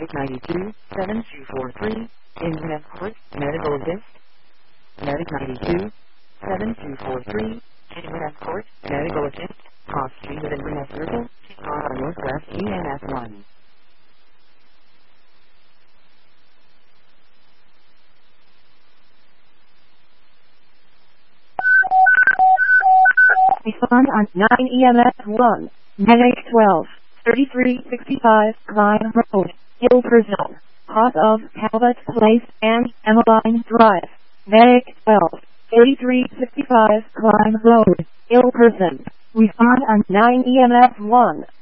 Medic 92, 7243, Inverness Court, Medical Assist. Medic 92, 7243, Inverness Court, Medical Assist, Cross Street at Inverness Circle, Northwest ENS 1. Respond on 9 EMS 1, Medic 12, 3365 Vine Road, Ilperson, cross of Talbot Place and Emmeline Drive. Medic 12, 3365 Vine Road, Ilperson. Respond on 9 EMS 1.